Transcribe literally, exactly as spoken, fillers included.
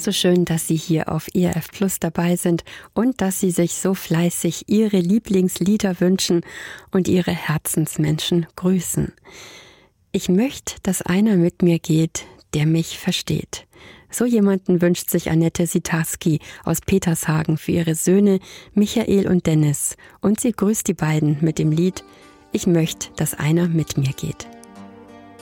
so schön, dass Sie hier auf E R F Plus dabei sind und dass Sie sich so fleißig Ihre Lieblingslieder wünschen und Ihre Herzensmenschen grüßen. Ich möchte, dass einer mit mir geht, der mich versteht. So jemanden wünscht sich Annette Sitarski aus Petershagen für ihre Söhne Michael und Dennis. Und sie grüßt die beiden mit dem Lied »Ich möchte, dass einer mit mir geht«.